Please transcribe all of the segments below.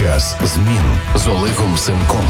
Час змін з Олегом Семком.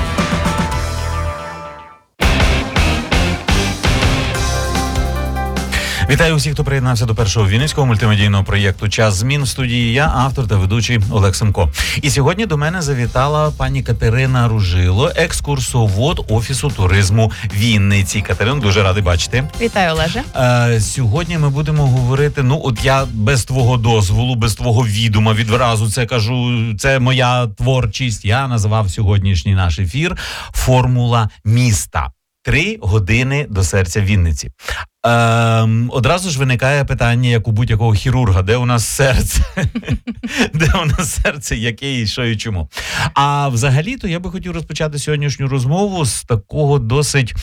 Вітаю усіх, хто приєднався до першого вінницького мультимедійного проєкту «Час змін». В студії я, автор та ведучий Олег Семко. І сьогодні до мене завітала пані Катерина Ружило, екскурсовод Офісу туризму Вінниці. Катерина, дуже радий бачити. Вітаю, Олеже. Сьогодні ми будемо говорити, я без твого дозволу, без твого відома відразу це кажу, це моя творчість. Я називав сьогоднішній наш ефір «Формула міста». 3 години до серця Вінниці. Одразу ж виникає питання, як у будь-якого хірурга, де у нас серце? Де у нас серце, яке і що і чому? А взагалі-то я би хотів розпочати сьогоднішню розмову з такого досить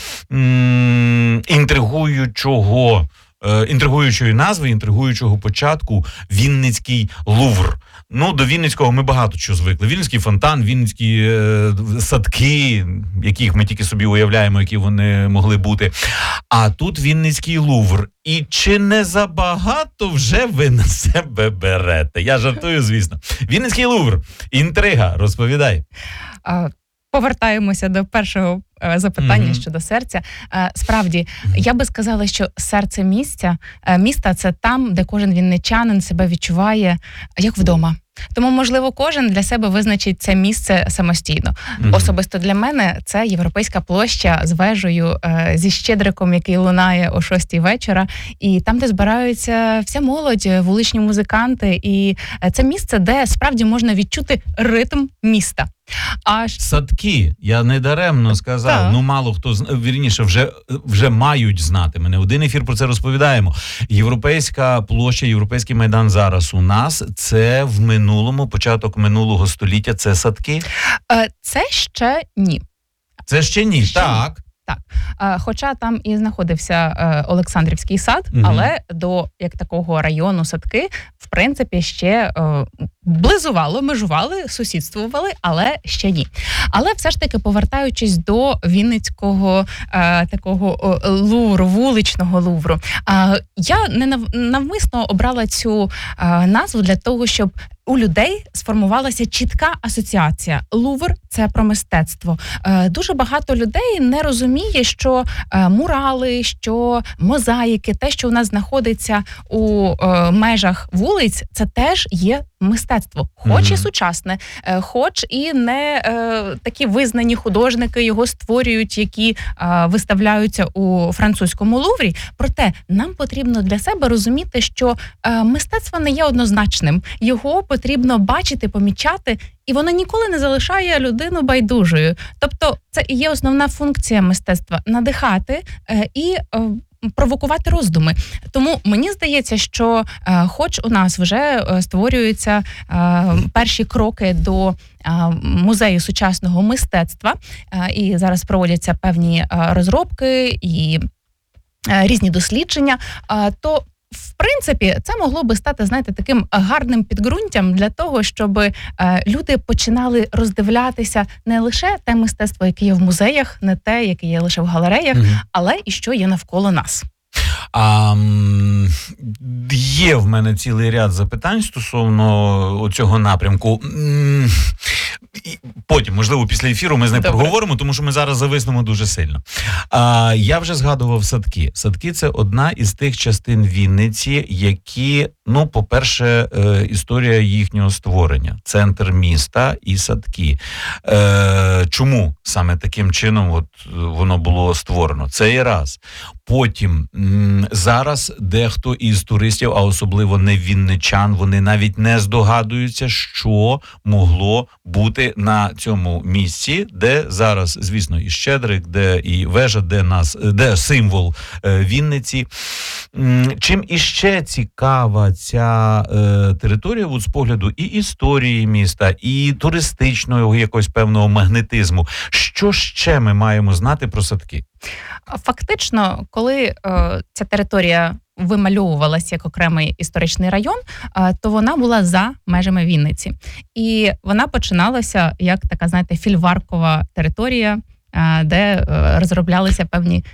інтригуючої назви, інтригуючого початку Вінницький Лувр. До Вінницького ми багато чого звикли. Вінницький фонтан, Вінницькі садки, яких ми тільки собі уявляємо, які вони могли бути. А тут Вінницький Лувр. І чи не забагато вже ви на себе берете? Я жартую, звісно. Вінницький Лувр. Інтрига. Розповідай. Повертаємося до першого запитання щодо серця. Справді, я би сказала, що серце міста – це там, де кожен вінничанин себе відчуває як вдома. Тому, можливо, кожен для себе визначить це місце самостійно. Особисто для мене це Європейська площа з вежею, зі щедриком, який лунає о 6-й вечора. І там, де збираються вся молодь, вуличні музиканти. І це місце, де справді можна відчути ритм міста. Садки, я не даремно сказав, мало хто, вірніше, вже мають знати. Ми не один ефір про це розповідаємо. Європейська площа, Європейський майдан зараз у нас, це в минулому, початок минулого століття, це садки? Це ще ні. Це ще ні, так. Так, хоча там і знаходився Олександрівський сад, але до як такого району садки, в принципі, ще близувало, межували, сусідствували, але ще ні. Але все ж таки, повертаючись до Вінницького такого Лувру, вуличного Лувру, я не навмисно обрала цю назву для того, щоб у людей сформувалася чітка асоціація. Лувр – це про мистецтво. Дуже багато людей не розуміє, що мурали, що мозаїки, те, що у нас знаходиться у межах вулиць, це теж є мистецтво. Хоч і сучасне, хоч і не такі визнані художники його створюють, які виставляються у французькому Луврі. Проте нам потрібно для себе розуміти, що мистецтво не є однозначним. Його потрібно бачити, помічати, і воно ніколи не залишає людину байдужою. Тобто це і є основна функція мистецтва – надихати і провокувати роздуми. Тому мені здається, що хоч у нас вже створюються перші кроки до музею сучасного мистецтва, і зараз проводяться певні розробки і різні дослідження, то в принципі, це могло би стати, таким гарним підґрунтям для того, щоб люди починали роздивлятися не лише те мистецтво, яке є в музеях, не те, яке є лише в галереях, але і що є навколо нас. Є в мене цілий ряд запитань стосовно цього напрямку. Потім, можливо, після ефіру ми з ним проговоримо, тому що ми зараз зависнемо дуже сильно. Я вже згадував садки. Садки – це одна із тих частин Вінниці, які, по-перше, історія їхнього створення. Центр міста і садки. Чому саме таким чином воно було створено? Це і раз. Потім, зараз дехто із туристів, а особливо не вінничан, вони навіть не здогадуються, що могло бути на цьому місці, де зараз, звісно, і Щедрик, де і вежа, де символ Вінниці. Чим іще цікава ця територія з погляду і історії міста, і туристичного якогось певного магнетизму. Що ще ми маємо знати про садки? Фактично, коли ця територія вимальовувалася як окремий історичний район, то вона була за межами Вінниці. І вона починалася як така, фільваркова територія, де розроблялися певні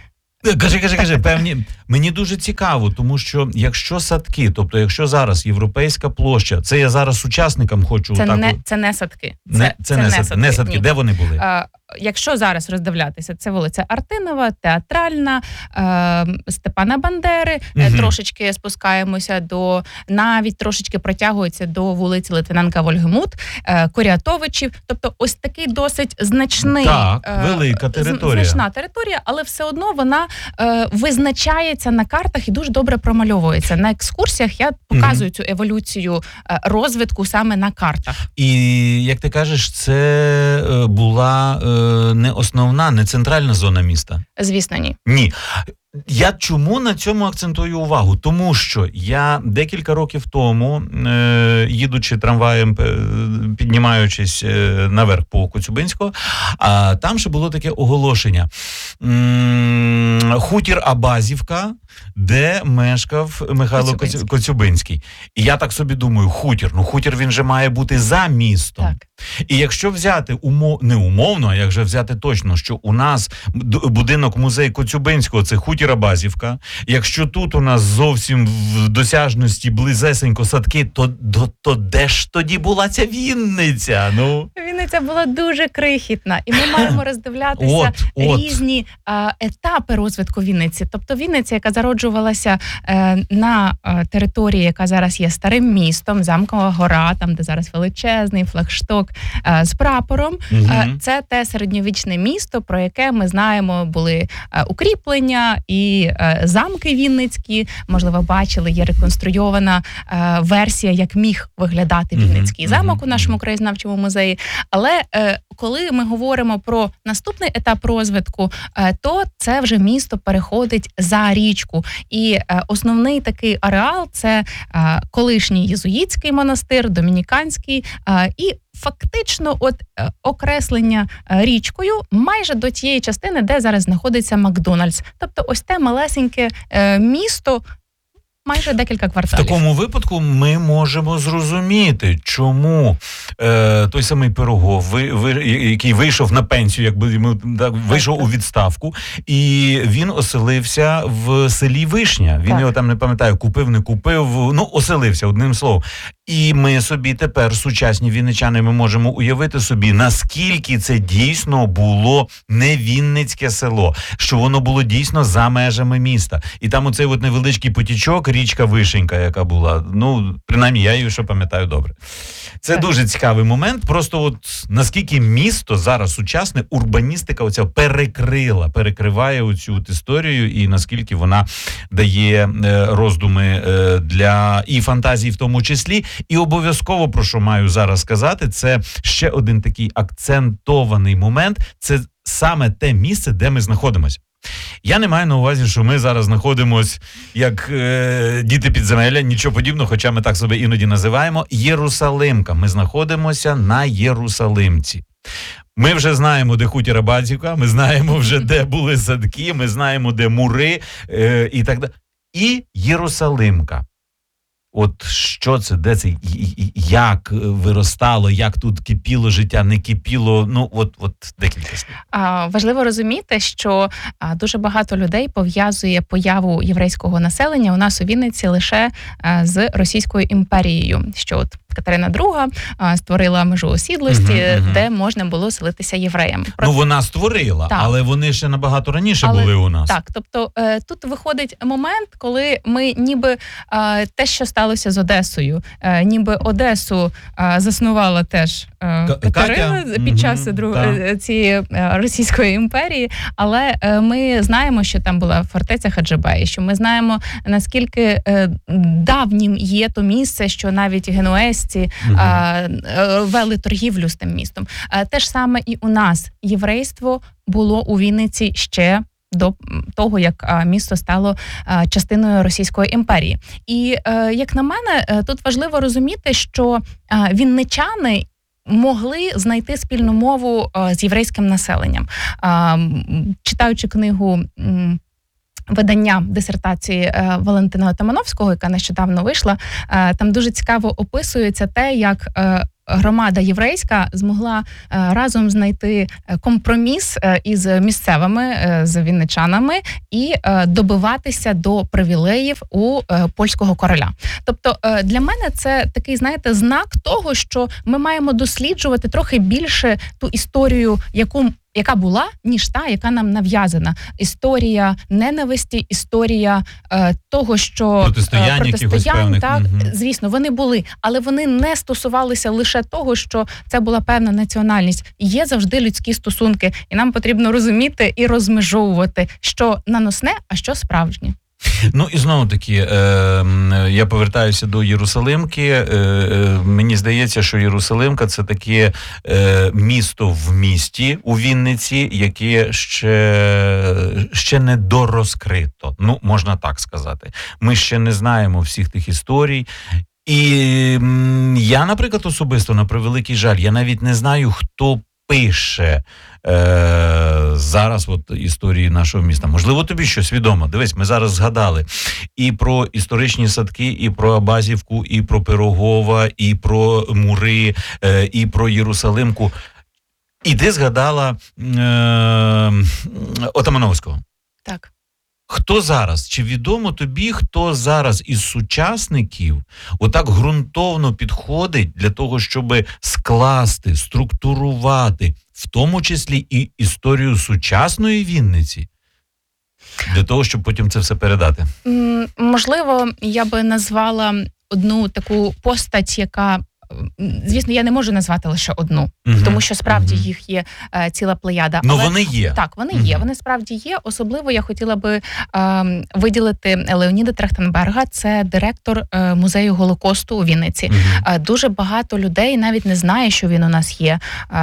Кажи, певні. Мені дуже цікаво, тому що якщо садки, тобто якщо зараз Європейська площа, це я зараз учасникам хочу... Це не садки. Це не садки. Ні. Де вони були? Якщо зараз роздивлятися, це вулиця Артинова, Театральна, Степана Бандери, трошечки спускаємося навіть трошечки протягується до вулиці Литвиненка Вольгемут, Курятовичів. Тобто ось такий досить значний... велика територія. Значна територія, але все одно вона визначається на картах і дуже добре промальовується. На екскурсіях я показую цю еволюцію розвитку саме на картах. І, як ти кажеш, це була не основна, не центральна зона міста? Звісно, ні. Ні. Я чому на цьому акцентую увагу? Тому що я декілька років тому, їдучи трамваєм, піднімаючись наверх по Коцюбинського, а там ще було таке оголошення. Хутір Абазівка, де мешкав Михайло Коцюбинський. І я так собі думаю, хутір він же має бути за містом. Так. І якщо взяти не умовно, а як же взяти точно, що у нас будинок-музей Коцюбинського – це хутір Абазівка, якщо тут у нас зовсім в досяжності близесенько садки, то де ж тоді була ця Вінниця? Вінниця була дуже крихітна, і ми маємо роздивлятися різні етапи розвитку Вінниці. Тобто Вінниця, яка зароджувалася на території, яка зараз є старим містом, Замкова гора, там, де зараз величезний флагшток з прапором. Це те середньовічне місто, про яке ми знаємо, були укріплення і замки Вінницькі. Можливо, бачили, є реконструйована версія, як міг виглядати Вінницький замок у нашому краєзнавчому музеї. Але коли ми говоримо про наступний етап розвитку, то це вже місто переходить за річку. І основний такий ареал – це колишній єзуїтський монастир, домініканський, і фактично окреслення річкою майже до тієї частини, де зараз знаходиться Макдональдс. Тобто ось те малесеньке місто, майже декілька кварталів. В такому випадку ми можемо зрозуміти, чому той самий Пирогов, який вийшов на пенсію, вийшов у відставку, і він оселився в селі Вишня. Він його там, не пам'ятаю, купив, не купив, оселився, одним словом. І ми собі тепер, сучасні вінничани, ми можемо уявити собі, наскільки це дійсно було не Вінницьке село, що воно було дійсно за межами міста. І там оцей невеличкий потічок, річка Вишенька, яка була, принаймні я її ще пам'ятаю добре. Це дуже цікавий момент, просто наскільки місто зараз сучасне, урбаністика оця перекриває оцю історію, і наскільки вона дає роздуми для і фантазії в тому числі. І обов'язково, про що маю зараз сказати, це ще один такий акцентований момент, це саме те місце, де ми знаходимося. Я не маю на увазі, що ми зараз знаходимося як діти підземелля, нічого подібного, хоча ми так себе іноді називаємо, Єрусалимка. Ми знаходимося на Єрусалимці. Ми вже знаємо, де хутір Абазівка, ми знаємо вже, де були садки, ми знаємо, де мури і так далі. І Єрусалимка. От що це, де це, як виростало, як тут кипіло життя, не кипіло, от декілька слів. Важливо розуміти, що дуже багато людей пов'язує появу єврейського населення у нас у Вінниці лише з Російською імперією, що от Катерина II створила межу осідлості, де можна було селитися євреям. Вона створила, але вони ще набагато раніше були у нас. Так, тобто тут виходить момент, коли ми ніби те, що сталося з Одесою, ніби Одесу заснувала теж Катерина під час цієї Російської імперії, але ми знаємо, що там була фортеця Хаджибей, що ми знаємо, наскільки давнім є то місце, що навіть генуезці вели торгівлю з тим містом. Те ж саме і у нас. Єврейство було у Вінниці ще до того, як місто стало частиною Російської імперії. І, як на мене, тут важливо розуміти, що вінничани могли знайти спільну мову з єврейським населенням. Читаючи книгу видання дисертації Валентина Отамановського, яка нещодавно вийшла, там дуже цікаво описується те, як громада єврейська змогла разом знайти компроміс із місцевими, з вінничанами і добиватися до привілеїв у польського короля. Тобто для мене це такий, знаєте, знак того, що ми маємо досліджувати трохи більше ту історію, яка була, ніж та, яка нам нав'язана. Історія ненависті, історія того, що протистоянь якихось певних. Так, звісно, вони були, але вони не стосувалися лише того, що це була певна національність. Є завжди людські стосунки, і нам потрібно розуміти і розмежовувати, що наносне, а що справжнє. Ну і знову таки, я повертаюся до Єрусалимки. Мені здається, що Єрусалимка – це таке місто в місті у Вінниці, яке ще не дорозкрито. Ну, можна так сказати. Ми ще не знаємо всіх тих історій. І я, наприклад, особисто, на превеликий жаль, я навіть не знаю, хто пише зараз історії нашого міста. Можливо, тобі щось відомо. Дивись, ми зараз згадали і про історичні садки, і про Абазівку, і про Пирогова, і про Мури, і про Єрусалимку. І ти згадала Отамановського. Так. Хто зараз? Чи відомо тобі, хто зараз із сучасників отак ґрунтовно підходить для того, щоб скласти, структурувати, в тому числі і історію сучасної Вінниці, для того, щоб потім це все передати? Можливо, я би назвала одну таку постать, яка... Звісно, я не можу назвати лише одну, тому що справді їх є ціла плеяда. Ну, вони є. Так, вони є, вони справді є. Особливо я хотіла би виділити Леоніда Трахтенберга, це директор музею Голокосту у Вінниці. Дуже багато людей навіть не знає, що він у нас є,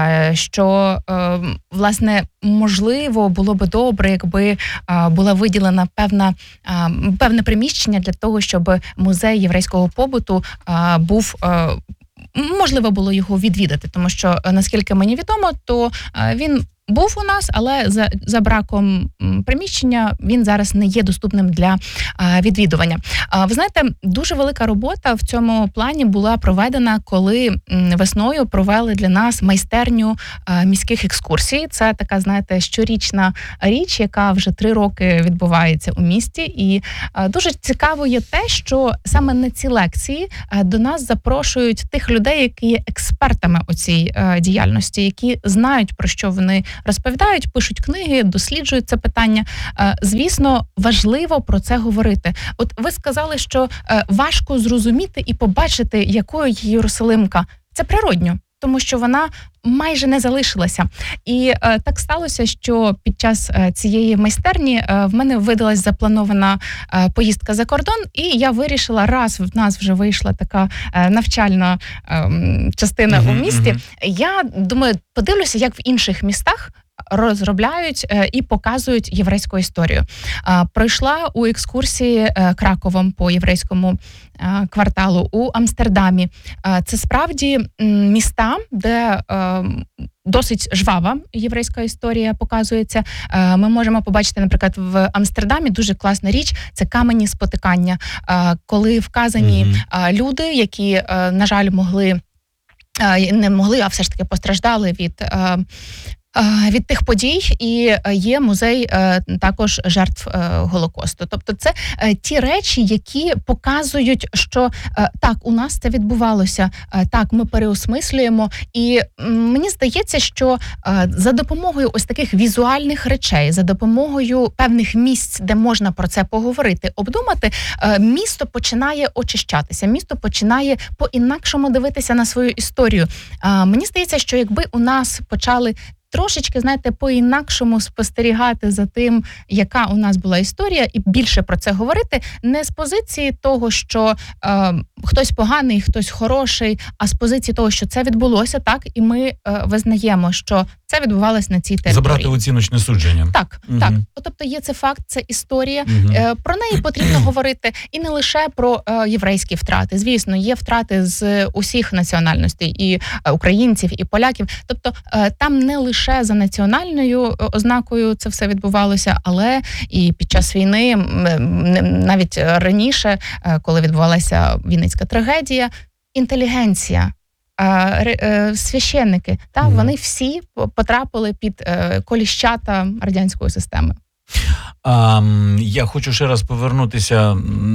що, власне, можливо, було би добре, якби була виділена певне приміщення для того, щоб музей єврейського побуту був... Можливо було його відвідати, тому що, наскільки мені відомо, то він був у нас, але за браком приміщення він зараз не є доступним для відвідування. Ви знаєте, дуже велика робота в цьому плані була проведена, коли весною провели для нас майстерню міських екскурсій. Це така, знаєте, щорічна річ, яка вже 3 роки відбувається у місті. І дуже цікаво є те, що саме на ці лекції до нас запрошують тих людей, які є експертами у цій діяльності, які знають, про що вони розповідають, пишуть книги, досліджують це питання. Звісно, важливо про це говорити. От ви сказали, що важко зрозуміти і побачити, якою є Єрусалимка. Це природньо, тому що вона майже не залишилася. І так сталося, що під час цієї майстерні в мене видалась запланована поїздка за кордон, і я вирішила, раз в нас вже вийшла така навчальна частина у місті, я думаю, подивлюся, як в інших містах розробляють і показують єврейську історію. Пройшла у екскурсії Краковом по єврейському кварталу у Амстердамі. Це справді міста, де досить жвава єврейська історія показується. Ми можемо побачити, наприклад, в Амстердамі дуже класна річ – це каменні спотикання, коли вказані люди, які, на жаль, не могли, а все ж таки постраждали від тих подій, і є музей також жертв Голокосту. Тобто це ті речі, які показують, що так, у нас це відбувалося, так, ми переосмислюємо. І мені здається, що за допомогою ось таких візуальних речей, за допомогою певних місць, де можна про це поговорити, обдумати, місто починає очищатися, місто починає по-інакшому дивитися на свою історію. Мені здається, що якби у нас почали трошечки, знаєте, по-інакшому спостерігати за тим, яка у нас була історія, і більше про це говорити, не з позиції того, що хтось поганий, хтось хороший, а з позиції того, що це відбулося, так, і ми визнаємо, що це відбувалося на цій території. Забрати оціночне судження. Так, так. Тобто є це факт, це історія. Про неї потрібно говорити і не лише про єврейські втрати. Звісно, є втрати з усіх національностей, і українців, і поляків. Тобто там не лише за національною ознакою це все відбувалося, але і під час війни, навіть раніше, коли відбувалася Вінницька трагедія, інтелігенція, священники, вони всі потрапили під коліщата радянської системи. Я хочу ще раз повернутися.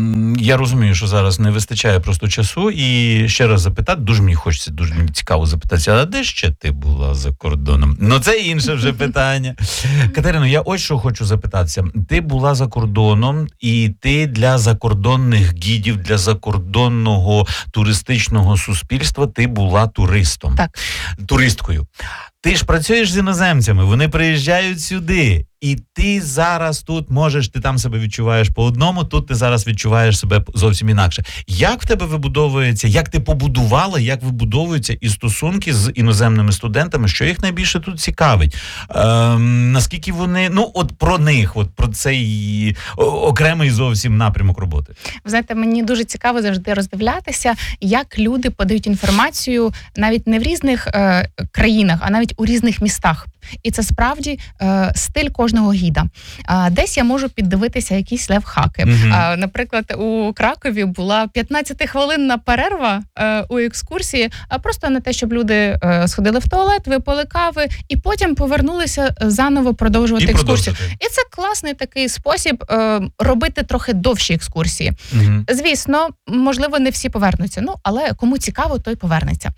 Я розумію, що зараз не вистачає просто часу, і ще раз запитати, дуже мені хочеться, дуже мені цікаво запитатися, а де ще ти була за кордоном? Ну, це інше вже питання. Катерино, я ось що хочу запитатися. Ти була за кордоном, і ти для закордонних гідів, для закордонного туристичного суспільства, ти була туристом. Так. Туристкою. Ти ж працюєш з іноземцями, вони приїжджають сюди, і ти зараз тут можеш, ти там себе відчуваєш по одному, тут ти зараз відчуваєш себе зовсім інакше. Як в тебе вибудовується, як ти побудувала, як вибудовуються і стосунки з іноземними студентами, що їх найбільше тут цікавить? Наскільки вони, про них, про цей окремий зовсім напрямок роботи? Ви знаєте, мені дуже цікаво завжди роздивлятися, як люди подають інформацію навіть не в різних країнах, а навіть у різних містах. І це справді стиль кожного гіда. Десь я можу піддивитися якісь лайфхаки. Наприклад, у Кракові була 15-хвилинна перерва у екскурсії, просто на те, щоб люди сходили в туалет, випили кави і потім повернулися заново продовжувати екскурсію. І це класний такий спосіб робити трохи довші екскурсії. Звісно, можливо, не всі повернуться, але кому цікаво, той повернеться.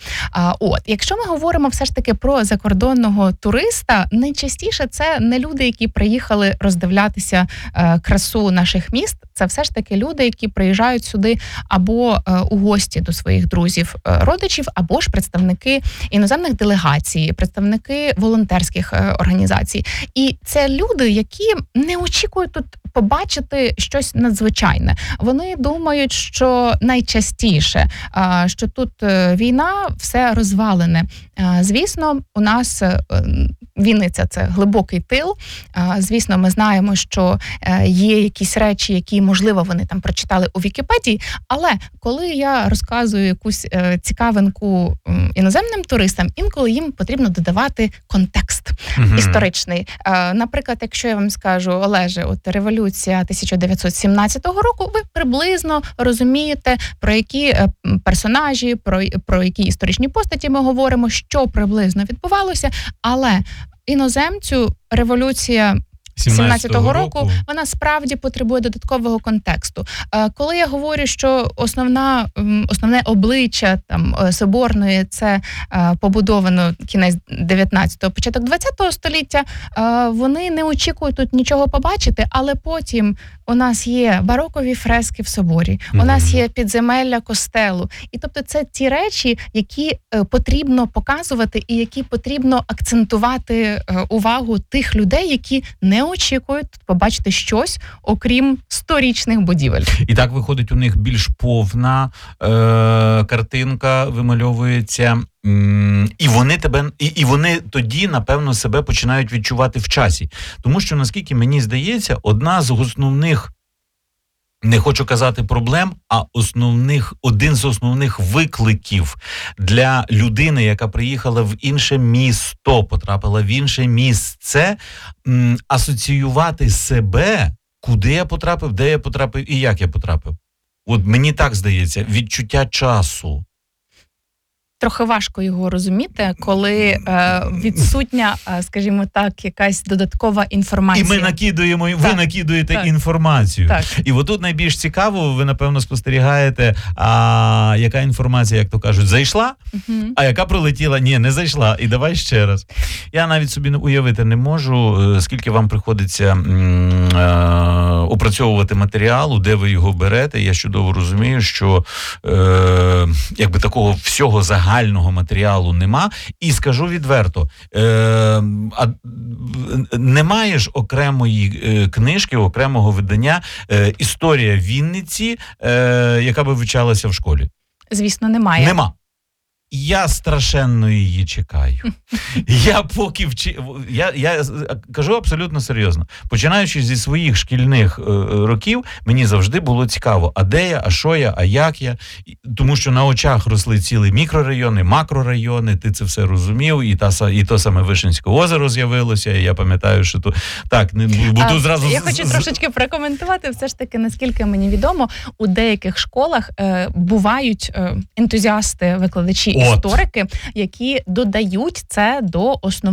Якщо ми говоримо все ж таки про закордонного туриста, найчастіше це не люди, які приїхали роздивлятися красу наших міст. Це все ж таки люди, які приїжджають сюди або у гості до своїх друзів, родичів, або ж представники іноземних делегацій, представники волонтерських організацій. І це люди, які не очікують тут побачити щось надзвичайне. Вони думають, що найчастіше, що тут війна, все розвалене. Звісно, у нас Вінниця – це глибокий тил. Звісно, ми знаємо, що є якісь речі, які, можливо, вони там прочитали у Вікіпедії, але коли я розказую якусь цікавинку іноземним туристам, інколи їм потрібно додавати контекст історичний. Наприклад, якщо я вам скажу, Олеже, революція 1917 року, ви приблизно розумієте, про які персонажі, про які історичні постаті ми говоримо, що приблизно відбувалося, але іноземцю революція 17-го року, вона справді потребує додаткового контексту. Коли я говорю, що основне обличчя Соборної це побудовано кінець 19-го, початок 20-го століття, вони не очікують тут нічого побачити, але потім у нас є барокові фрески в соборі, у нас є підземелля костелу. І тобто це ті речі, які потрібно показувати і які потрібно акцентувати увагу тих людей, які не очікують побачити щось, окрім 100-річних будівель. І так виходить, у них більш повна картинка вимальовується, і вони тоді, напевно, себе починають відчувати в часі. Тому що, наскільки мені здається, одна з основних, не хочу казати проблем, а один з основних викликів для людини, яка приїхала в інше місто, потрапила в інше місце, асоціювати себе, куди я потрапив, де я потрапив і як я потрапив. От мені так здається, відчуття часу. Трохи важко його розуміти, коли відсутня, скажімо так, якась додаткова інформація. І ми накидуємо, ви накидуєте інформацію. Так. І отут найбільш цікаво, ви, напевно, спостерігаєте, яка інформація, як то кажуть, зайшла, а яка пролетіла, ні, не зайшла, і давай ще раз. Я навіть собі уявити не можу, скільки вам приходиться опрацьовувати матеріалу, де ви його берете. Я чудово розумію, що якби такого всього загального матеріалу нема. І скажу відверто, немає ж окремої книжки, окремого видання «Історія Вінниці», яка би вивчалася в школі? Звісно, немає. Нема. Я страшенно її чекаю. Я поки я кажу абсолютно серйозно. Починаючи зі своїх шкільних років, мені завжди було цікаво, а де я, а що я, а як я. Тому що на очах росли цілі мікрорайони, макрорайони, ти це все розумів, і то саме Вишенське озеро з'явилося, і я пам'ятаю, що то... Так, бо тут зразу... Я хочу трошечки прокоментувати, все ж таки, наскільки мені відомо, у деяких школах бувають ентузіасти, викладачі історики, які додають це до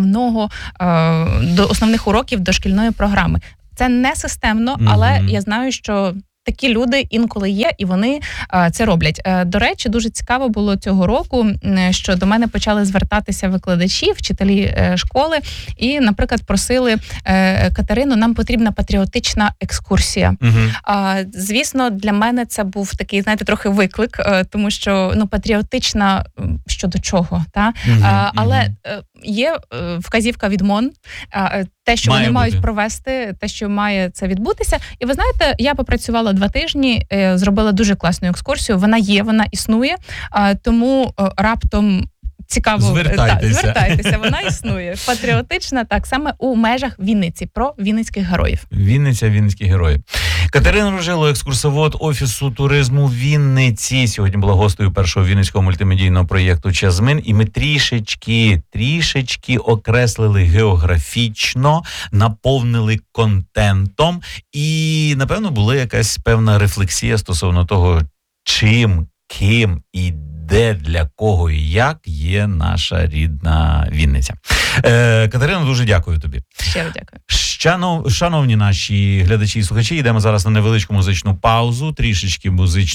основних уроків дошкільної програми. Це не системно, але я знаю, що такі люди інколи є, і вони це роблять. До речі, дуже цікаво було цього року, що до мене почали звертатися викладачі, вчителі школи, і, наприклад, просили: Катерину, нам потрібна патріотична екскурсія. Звісно, для мене це був такий, знаєте, трохи виклик, тому що, патріотична щодо чого, та? Але є вказівка від МОН, те, що вони мають провести, те, що має це відбутися. І ви знаєте, я попрацювала 2 тижні, зробила дуже класну екскурсію. Вона є, вона існує, тому раптом цікаво, звертайтеся, вона існує. Патріотична, так, саме у межах Вінниці, про вінницьких героїв. Вінницьких героїв. Катерина Ружило, екскурсовод Офісу туризму Вінниці, сьогодні була гостею першого вінницького мультимедійного проєкту «Час змін», і ми трішечки окреслили географічно, наповнили контентом, і, напевно, була якась певна рефлексія стосовно того, чим, ким і де, для кого і як є наша рідна Вінниця. Катерина, дуже дякую тобі. Щиро дякую. Шановні наші глядачі і слухачі, йдемо зараз на невеличку музичну паузу, трішечки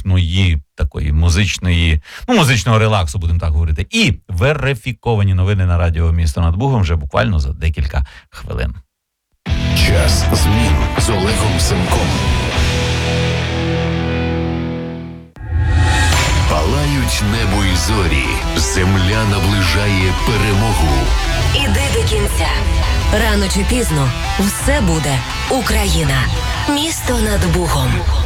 музичного релаксу, будемо так говорити. І верифіковані новини на радіо «Місто над Бугом» вже буквально за декілька хвилин. Час змін з Олегом Семком. Палають небо і зорі. Земля наближає перемогу. Іди до кінця. Рано чи пізно все буде Україна. Місто над Бугом.